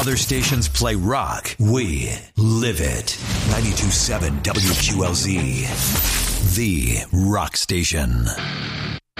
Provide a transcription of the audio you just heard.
other stations play rock, we live it. 92.7 WQLZ, the rock station.